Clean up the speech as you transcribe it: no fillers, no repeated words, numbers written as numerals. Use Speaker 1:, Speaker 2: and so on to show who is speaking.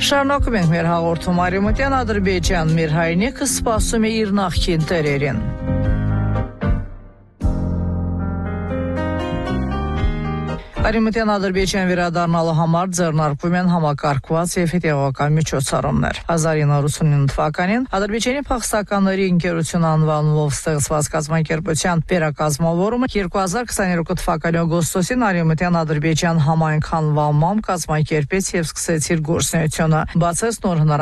Speaker 1: Շարունակում ենք մեր հաղորդումը Արևմտյան Ադրբեջան մեր հայրենիքը սպասում է իր նախկին տերերին։ Արևմտյան Ադրբեջան վերադառնալու համար ձեռնարկվում են համակարգված եւ հետեւական միջոցառումներ։ 1989 թվականին Ադրբեջանի փախստականների ընկերություն անվանումով ստեղծված կազմակերպության վերակազմավորումը 2022 թվականի օգոստոսին Արևմտյան Ադրբեջան համայնք անվանմամբ կազմակերպեց եւ սկսեց իր գործունեությունը, բացեց նոր